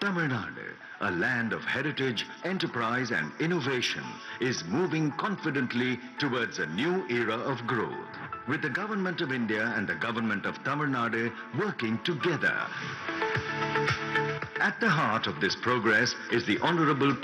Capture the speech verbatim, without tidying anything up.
Tamil Nadu, a land of heritage, enterprise and innovation, is moving confidently towards a new era of growth. With the Government of India and the Government of Tamil Nadu working together. At the heart of this progress is the Honorable